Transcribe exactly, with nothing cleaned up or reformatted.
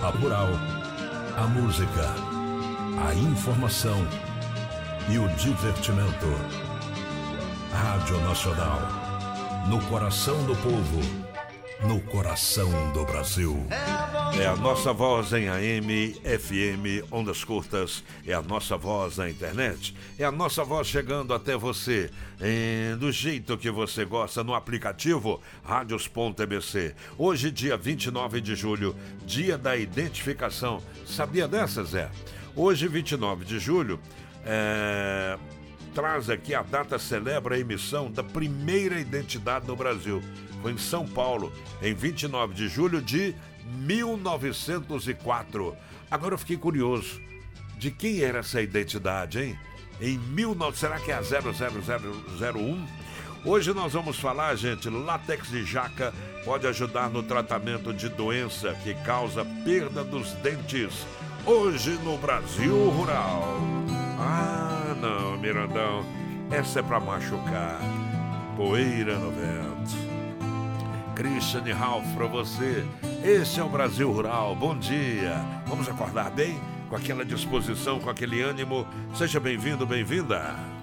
A Plural, a música, a informação e o divertimento. Rádio Nacional, no coração do povo, no coração do Brasil. É a nossa voz em A M, F M, ondas curtas, é a nossa voz na internet, é a nossa voz chegando até você, em, do jeito que você gosta, no aplicativo Radios ponto E B C. Hoje, dia vinte e nove de julho, dia da identificação. Sabia dessa, Zé? Hoje, vinte e nove de julho, é... traz aqui a data, celebra a emissão da primeira identidade no Brasil. Foi em São Paulo, em vinte e nove de julho de mil novecentos e quatro. Agora eu fiquei curioso, de quem era essa identidade, hein? Em mil e novecentos, será que é a zero zero zero zero um? Hoje nós vamos falar, gente, látex de jaca pode ajudar no tratamento de doença que causa perda dos dentes. Hoje no Brasil Rural. Ah, não, Mirandão, essa é pra machucar. Poeira no vento. Christian e Ralph pra você. Esse é o Brasil Rural. Bom dia. Vamos acordar bem? Com aquela disposição, com aquele ânimo. Seja bem-vindo, bem-vinda.